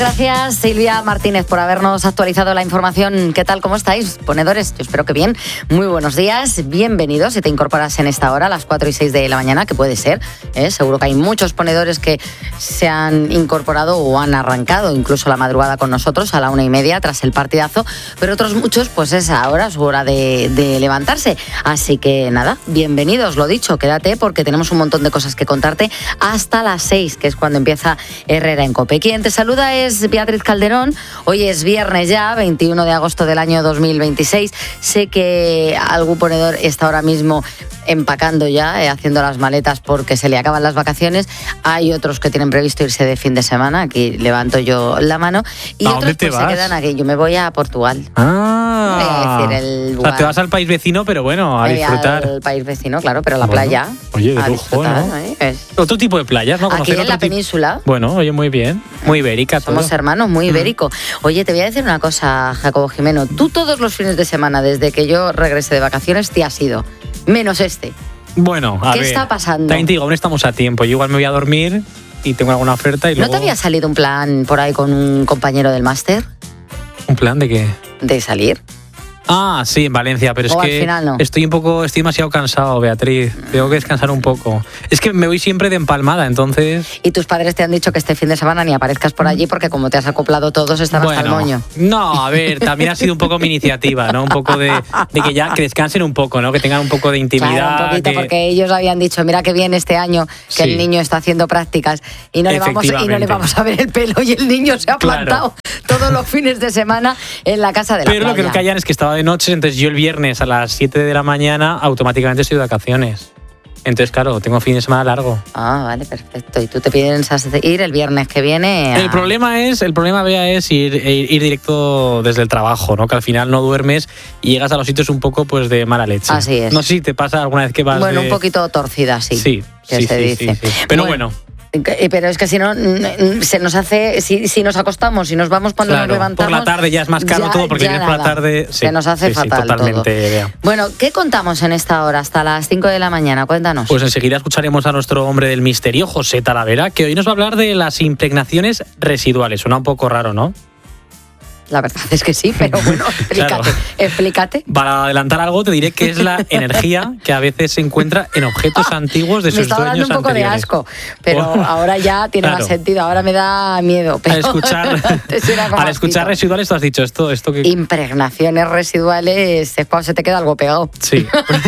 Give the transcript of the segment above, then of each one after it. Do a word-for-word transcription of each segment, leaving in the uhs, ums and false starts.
Gracias, Silvia Martínez, por habernos actualizado la información. ¿Qué tal? ¿Cómo estáis, ponedores? Yo espero que bien. Muy buenos días, bienvenidos. Si te incorporas en esta hora, a las cuatro y seis de la mañana, que puede ser, ¿eh? Seguro que hay muchos ponedores que se han incorporado o han arrancado incluso la madrugada con nosotros a la una y media tras el partidazo, pero otros muchos, pues es ahora su hora de, de levantarse. Así que nada, bienvenidos, lo dicho, quédate porque tenemos un montón de cosas que contarte hasta las seis, que es cuando empieza Herrera en COPE. Quien te saluda es Beatriz Calderón. Hoy es viernes ya, veintiuno de agosto del año dos mil veintiséis. Sé que algún ponedor está ahora mismo empacando ya, eh, haciendo las maletas porque se le acaban las vacaciones. Hay otros que tienen previsto irse de fin de semana. Aquí levanto yo la mano. Y ¿A otros pues, se quedan aquí. Yo me voy a Portugal. Ah. Voy a decir el o sea, te vas al país vecino, pero bueno, a disfrutar. Al país vecino, claro, pero a la bueno, playa. Oye, de a lujo, ¿no? ¿eh? Es... Otro tipo de playas, ¿no? Aquí en la tipo... península. Bueno, oye, muy bien. Muy ibérica todo. Somos hermanos, muy ibérico. Mm. Oye, te voy a decir una cosa, Jacobo Jimeno. Tú todos los fines de semana, desde que yo regrese de vacaciones, te has ido. Menos este. Bueno, a ¿Qué ver. ¿Qué está pasando? También te digo, aún estamos a tiempo. Yo igual me voy a dormir y tengo alguna oferta y luego... ¿No te había salido un plan por ahí con un compañero del máster? ¿Un plan de qué? De salir. Ah, sí, en Valencia, pero es o que al final no. estoy un poco, estoy demasiado cansado, Beatriz. Tengo que descansar un poco. Es que me voy siempre de empalmada, entonces... Y tus padres te han dicho que este fin de semana ni aparezcas por allí porque como te has acoplado todos están bueno, hasta el moño. No, a ver, también ha sido un poco mi iniciativa, ¿no? Un poco de, de que ya que descansen un poco, ¿no? Que tengan un poco de intimidad. Claro, un poquito, que... porque ellos habían dicho, mira qué bien este año que sí. El niño está haciendo prácticas y no, le vamos, y no le vamos a ver el pelo y el niño se ha plantado claro. todos los fines de semana en la casa de la Pero playa. Lo que no callan es que estaba de noche, entonces yo el viernes a las siete de la mañana automáticamente estoy de vacaciones. Entonces, claro, tengo fin de semana largo. Ah, vale, perfecto. ¿Y tú te piensas ir el viernes que viene? A... El problema es, el problema, Bea, es ir, ir, ir directo desde el trabajo, ¿no? Que al final no duermes y llegas a los sitios un poco pues de mala leche. Así es. No sé si te pasa alguna vez que vas Bueno, de... un poquito torcida, sí. Sí, que sí, se sí, dice. sí, sí. Pero bueno... bueno. Pero es que si no, se nos hace, si, si nos acostamos, si nos vamos cuando claro, nos levantamos... por la tarde ya es más caro ya, todo, porque vienes por la tarde... Sí, se nos hace sí, fatal sí, totalmente, todo. Bea. Bueno, ¿qué contamos en esta hora hasta las cinco de la mañana? Cuéntanos. Pues enseguida escucharemos a nuestro hombre del misterio, José Talavera, que hoy nos va a hablar de las impregnaciones residuales. Suena un poco raro, ¿no? La verdad es que sí, pero bueno, explícate, claro. explícate. Para adelantar algo, te diré que es la energía que a veces se encuentra en objetos oh, antiguos de sus dueños anteriores. Me está dando un poco anteriores. de asco, pero oh, ahora ya tiene claro. más sentido, ahora me da miedo. Pero al escuchar, al escuchar residuales, tú has dicho esto, esto que... Impregnaciones residuales, es cuando se te queda algo pegado. Sí.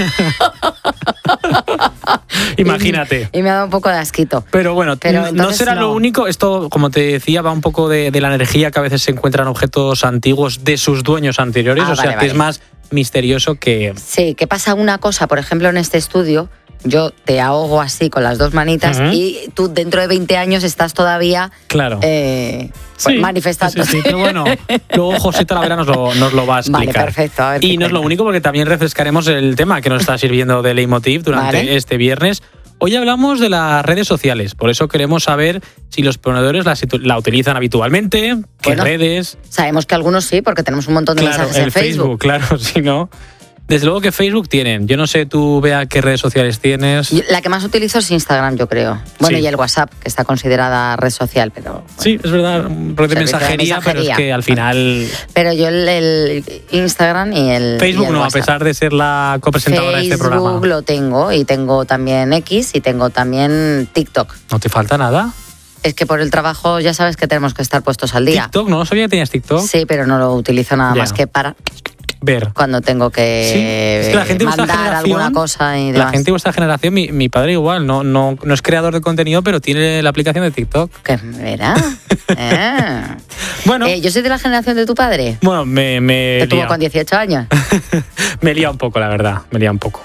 Imagínate. Y, y me ha dado un poco de asquito. Pero bueno, pero no será no. lo único. Esto, como te decía, va un poco de, de la energía que a veces se encuentran objetos antiguos de sus dueños anteriores. Ah, o sea, vale, que vale. es más misterioso que... Sí, que pasa una cosa, por ejemplo, en este estudio, yo te ahogo así con las dos manitas uh-huh. y tú dentro de veinte años estás todavía claro. eh, pues, sí, manifestando. Sí, sí, pero bueno, luego José Talavera nos lo, nos lo va a explicar. Vale, perfecto. A ver, y no es lo único, porque también refrescaremos el tema que nos está sirviendo de leitmotiv durante vale. este viernes. Hoy hablamos de las redes sociales, por eso queremos saber si los ponedores la, la utilizan habitualmente, qué bueno, redes... Sabemos que algunos sí, porque tenemos un montón de claro, mensajes en el Facebook. Facebook. Claro, si no... Desde luego que Facebook tienen. Yo no sé, tú, Bea, qué redes sociales tienes. La que más utilizo es Instagram, yo creo. Bueno, sí. y el WhatsApp, que está considerada red social, pero... Bueno, sí, es verdad, un red de mensajería, mensajería, pero es que al final... Pero yo el, el Instagram y el Facebook y el no, WhatsApp. A pesar de ser la copresentadora Facebook de este programa. Facebook lo tengo, y tengo también X, y tengo también TikTok. ¿No te falta nada? Es que por el trabajo ya sabes que tenemos que estar puestos al día. ¿TikTok? ¿No sabía que tenías TikTok? Sí, pero no lo utilizo nada ya. más que para... ver. Cuando tengo que, sí. es que la gente mandar alguna cosa y demás. La gente de vuestra generación, mi, mi padre igual, no, no, no es creador de contenido, pero tiene la aplicación de TikTok. ¿Qué verá? eh. Bueno. Eh, yo soy de la generación de tu padre. Bueno, me... me Te tuvo con dieciocho años. Me lía un poco, la verdad, me lía un poco.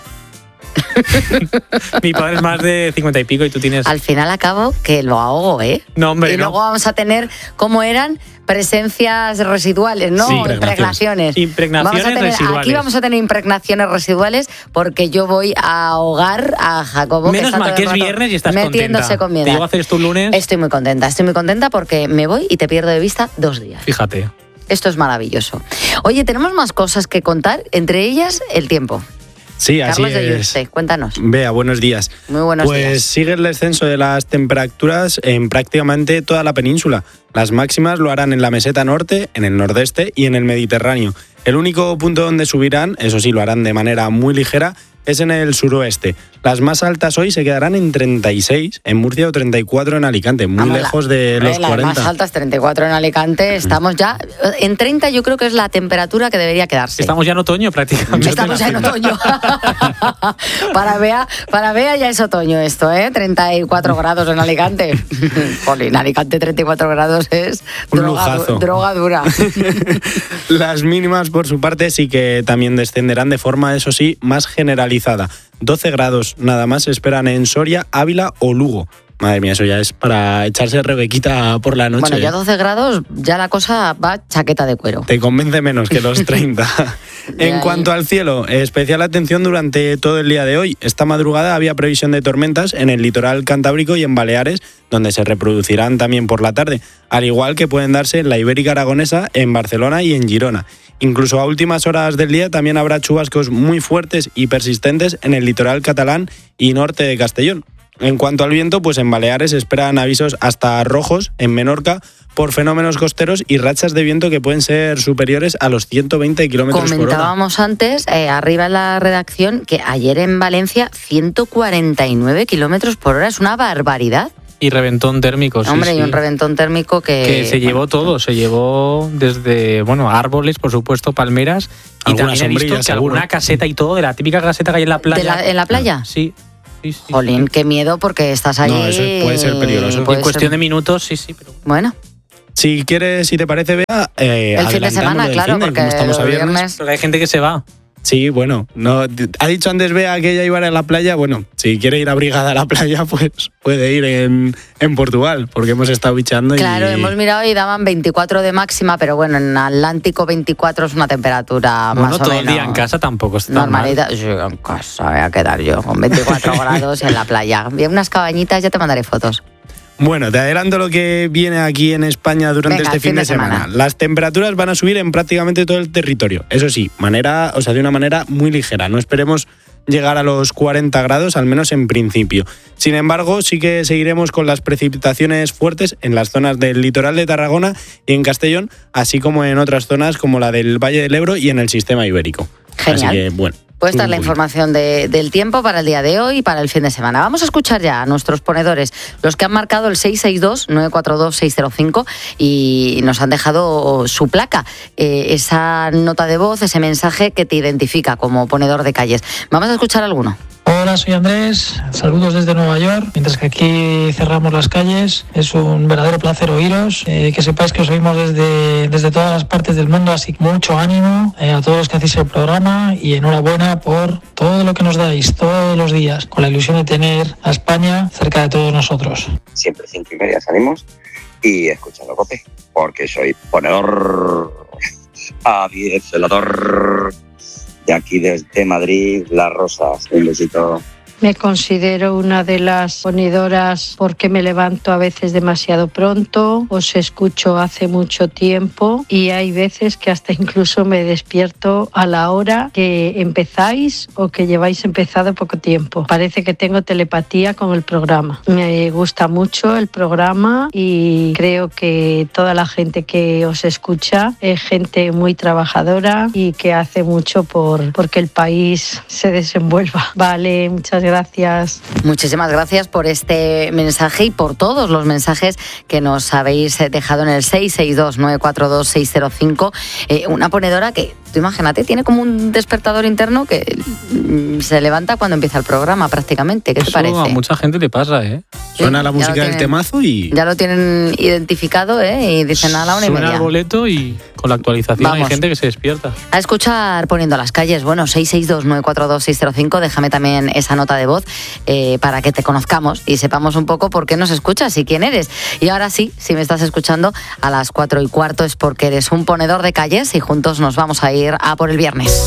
Mi padre es más de cincuenta y pico y tú tienes... Al final acabo que lo ahogo, ¿eh? No, hombre, Y no. luego vamos a tener, ¿cómo eran? Presencias residuales, ¿no? Sí, impregnaciones. Impregnaciones vamos a tener, residuales. Aquí vamos a tener impregnaciones residuales porque yo voy a ahogar a Jacobo. Menos que mal que es viernes y estás metiéndose contenta. Con Te llevo a hacer esto un lunes. Estoy muy contenta, estoy muy contenta porque me voy y te pierdo de vista dos días. Fíjate. Esto es maravilloso. Oye, tenemos más cosas que contar, entre ellas el tiempo. Sí, así Carlos de es. Yuste, cuéntanos. Bea, buenos días. Muy buenos pues días. Pues sigue el descenso de las temperaturas en prácticamente toda la península. Las máximas lo harán en la meseta norte, en el nordeste y en el Mediterráneo. El único punto donde subirán, eso sí, lo harán de manera muy ligera, es en el suroeste. Las más altas hoy se quedarán en treinta y seis en Murcia o treinta y cuatro en Alicante, muy Vamos, lejos la, de los las cuarenta. Las más altas, treinta y cuatro en Alicante, estamos ya en treinta, yo creo que es la temperatura que debería quedarse. Estamos ya en otoño prácticamente. Estamos ya en otoño. para, Bea, para Bea ya es otoño esto, ¿eh? treinta y cuatro grados en Alicante. Jolín, Alicante treinta y cuatro grados es Un droga, lujazo. droga dura. Las mínimas, por su parte, sí que también descenderán de forma, eso sí, más generalizada. doce grados nada más se esperan en Soria, Ávila o Lugo. Madre mía, eso ya es para echarse rebequita por la noche. Bueno, ya doce grados, ya la cosa va chaqueta de cuero. Te convence menos que los treinta. En cuanto al cielo, especial atención durante todo el día de hoy. Esta madrugada había previsión de tormentas en el litoral cantábrico y en Baleares, donde se reproducirán también por la tarde, al igual que pueden darse en la Ibérica Aragonesa, en Barcelona y en Girona. Incluso a últimas horas del día también habrá chubascos muy fuertes y persistentes en el litoral catalán y norte de Castellón. En cuanto al viento, pues en Baleares esperan avisos hasta rojos en Menorca por fenómenos costeros y rachas de viento que pueden ser superiores a los ciento veinte kilómetros por hora. Comentábamos antes, eh, arriba en la redacción, que ayer en Valencia ciento cuarenta y nueve kilómetros por hora, es una barbaridad. Y reventón térmico, sí, Hombre, sí. y un reventón térmico que... Que se llevó todo, se llevó desde, bueno, árboles, por supuesto, palmeras, y Alguna también he visto sombrilla, que seguro. alguna caseta y todo, de la típica caseta que hay en la playa. ¿De la- en la playa? Sí, sí, sí. Jolín, qué miedo porque estás allí... No, eso puede ser peligroso. puede En cuestión ser- de minutos, sí, sí. Pero... Bueno, Si quieres, si te parece, Bea, eh, el fin de adelantamos semana, lo del claro, finde, porque como estamos a los viernes. viernes... Pero hay gente que se va. Sí, bueno, no, ha dicho antes Bea que ella iba a ir a la playa. Bueno, si quiere ir abrigada a la playa, pues puede ir en, en Portugal, porque hemos estado bichando. Claro, y... hemos mirado y daban veinticuatro de máxima, pero bueno, en Atlántico veinticuatro es una temperatura Bueno, más o todo menos... el día en casa tampoco está tan mal. Normalita, sí, en casa voy a quedar yo con veinticuatro grados en la playa. Vi unas cabañitas, ya te mandaré fotos. Bueno, te adelanto lo que viene aquí en España durante Venga, este el fin de semana. semana. Las temperaturas van a subir en prácticamente todo el territorio. Eso sí, manera, o sea, de una manera muy ligera. No esperemos llegar a los cuarenta grados, al menos en principio. Sin embargo, sí que seguiremos con las precipitaciones fuertes en las zonas del litoral de Tarragona y en Castellón, así como en otras zonas como la del Valle del Ebro y en el sistema ibérico. Genial. Así que, bueno. Pues esta es un la poquito. información de- del tiempo para el día de hoy y para el fin de semana. Vamos a escuchar ya a nuestros ponedores, los que han marcado el seis seis dos, nueve cuatro dos, seis cero cinco y nos han dejado su placa, eh, esa nota de voz, ese mensaje que te identifica como ponedor de calles. Vamos a escuchar alguno. Hola, soy Andrés, saludos desde Nueva York. Mientras que aquí cerramos las calles, es un verdadero placer oíros. Eh, que sepáis que os oímos desde, desde todas las partes del mundo, así que mucho ánimo eh, a todos los que hacéis el programa y enhorabuena por todo lo que nos dais todos los días, con la ilusión de tener a España cerca de todos nosotros. Siempre cinco y media salimos y escuchando COPE, porque soy ponedor avieselador de aquí desde Madrid, Las Rosas. Un besito. Me considero una de las ponedoras porque me levanto a veces demasiado pronto, os escucho hace mucho tiempo y hay veces que hasta incluso me despierto a la hora que empezáis o que lleváis empezado poco tiempo. Parece que tengo telepatía con el programa. Me gusta mucho el programa y creo que toda la gente que os escucha es gente muy trabajadora y que hace mucho por porque el país se desenvuelva. Vale, muchas gracias. Gracias. Muchísimas gracias por este mensaje y por todos los mensajes que nos habéis dejado en el seis seis dos, nueve cuatro dos, seis cero cinco. Eh, una ponedora que, tú imagínate, tiene como un despertador interno que mm, se levanta cuando empieza el programa prácticamente. ¿Qué te Eso parece? a mucha gente le pasa, ¿eh? Suena la ya lo música del tienen. temazo y... Ya lo tienen identificado, ¿eh? Y dicen a la una y Suena media. el boleto y con la actualización Vamos. hay gente que se despierta. A escuchar Poniendo las calles. Bueno, seis seis dos, nueve cuatro dos, seis cero cinco. Déjame también esa nota de voz eh, para que te conozcamos y sepamos un poco por qué nos escuchas y quién eres. Y ahora sí, si me estás escuchando a las cuatro y cuarto es porque eres un ponedor de calles y juntos nos vamos a ir a por el viernes.